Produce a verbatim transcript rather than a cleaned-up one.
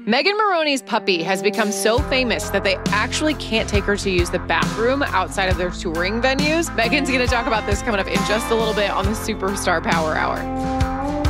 Megan Moroney's puppy has become so famous that they actually can't take her to use the bathroom outside of their touring venues. Megan's going to talk about this coming up in just a little bit on the Superstar Power Hour.